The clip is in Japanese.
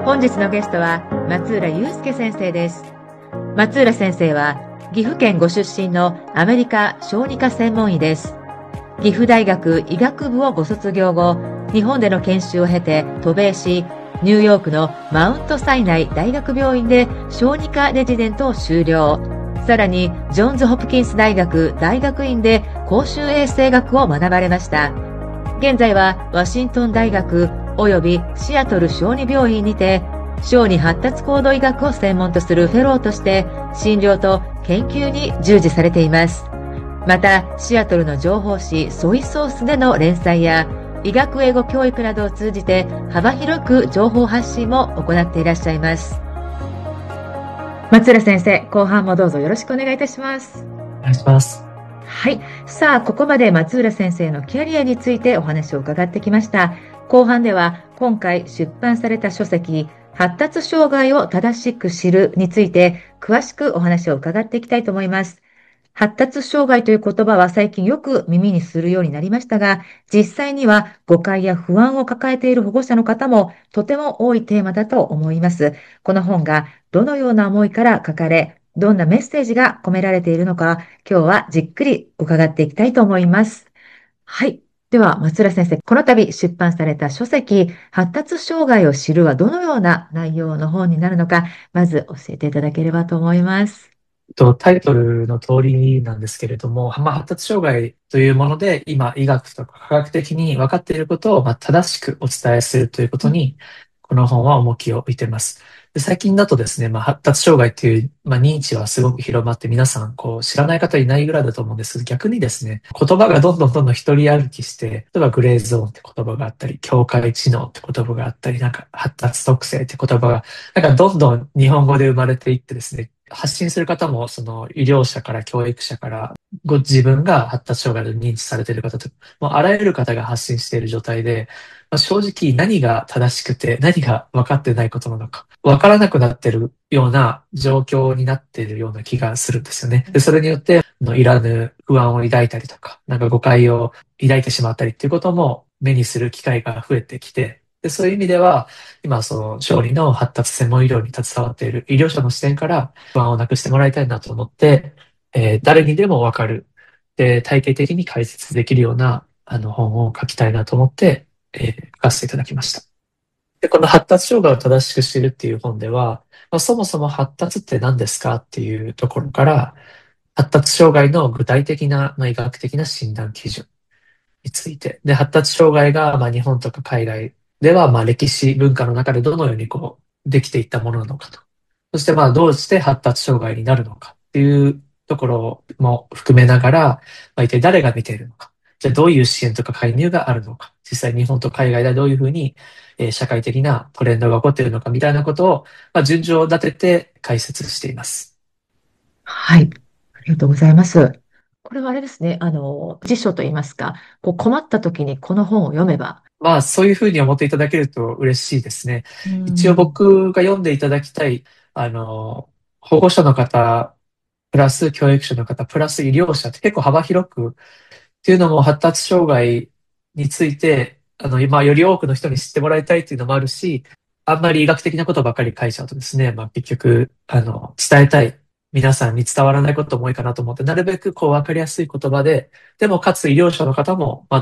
本日のゲストは松浦祐介先生です。松浦先生は岐阜県ご出身のアメリカ小児科専門医です。岐阜大学医学部をご卒業後、日本での研修を経て渡米し、ニューヨークのマウントサイナイ大学病院で小児科レジデントを修了。さらにジョンズ・ホプキンス大学大学院で公衆衛生学を学ばれました。現在はワシントン大学及びシアトル小児病院にて小児発達行動医学を専門とするフェローとして診療と研究に従事されています。またシアトルの情報誌ソイソースでの連載や医学英語教育などを通じて幅広く情報発信も行っていらっしゃいます。松浦先生、後半もどうぞよろしくお願いいたします。 お願いします。 はい。さあ、ここまで松浦先生のキャリアについてお話を伺ってきました。後半では今回出版された書籍、発達障害を正しく知るについて詳しくお話を伺っていきたいと思います。発達障害という言葉は最近よく耳にするようになりましたが、実際には誤解や不安を抱えている保護者の方もとても多いテーマだと思います。この本がどのような思いから書かれ、どんなメッセージが込められているのか、今日はじっくり伺っていきたいと思います。はい。では、松浦先生、この度出版された書籍、発達障害を知るはどのような内容の本になるのか、まず教えていただければと思います。 タイトルの通りなんですけれども、発達障害というもので、今、医学とか科学的に分かっていることを、正しくお伝えするということに、この本は重きを置いています。で、最近だとですね、発達障害っていう、認知はすごく広まって、皆さん、知らない方いないぐらいだと思うんですけど、逆にですね、言葉がどんどん一人歩きして、例えばグレーゾーンって言葉があったり、境界知能って言葉があったり、発達特性って言葉が、どんどん日本語で生まれていってですね、発信する方も、その医療者から教育者から、自分が発達障害で認知されている方と、もうあらゆる方が発信している状態で、正直何が正しくて何が分かってないことなのか、分からなくなっているような状況になっているような気がするんですよね。で、それによって、いらぬ不安を抱いたりとか、誤解を抱いてしまったりっていうことも目にする機会が増えてきて、で、そういう意味では、今、その、小児の発達専門医療に携わっている医療者の視点から不安をなくしてもらいたいなと思って、誰にでもわかる。で、体系的に解説できるような、本を書きたいなと思って、書かせていただきました。で、この発達障害を正しく知るっていう本では、そもそも発達って何ですかっていうところから、発達障害の具体的な、医学的な診断基準について。で、発達障害が、日本とか海外では、歴史、文化の中でどのようにできていったものなのかと。そして、どうして発達障害になるのかっていうところも含めながら、一体誰が見ているのか。じゃあ、どういう支援とか介入があるのか。実際、日本と海外ではどういうふうに、社会的なトレンドが起こっているのかみたいなことを、順序を立てて解説しています。 はい。ありがとうございます。これはあれですね。辞書といいますか、困った時にこの本を読めば。 そういうふうに思っていただけると嬉しいですね。 う一応ん。 僕が読んでいただきたい、あの、保護者の方、プラス教育者の方、プラス医療者って結構幅広く、っていうのも発達障害について、今より多くの人に知ってもらいたいっていうのもあるし、あんまり医学的なことばかり書いちゃうとですね、結局、伝えたい。皆さんに伝わらないことも多いかなと思って、なるべくわかりやすい言葉で、でもかつ医療者の方も、